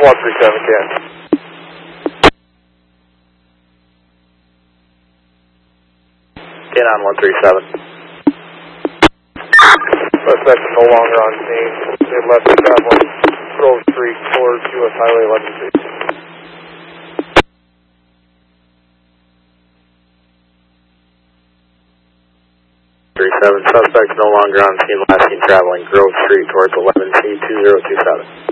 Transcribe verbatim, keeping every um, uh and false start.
one three seven, can. Get on one three seven. Suspect is no longer on scene. They left traveling Grove Street towards U S Highway eleven Street. three seven, suspect no longer on scene, last seen traveling Grove Street towards eleven C two zero two seven.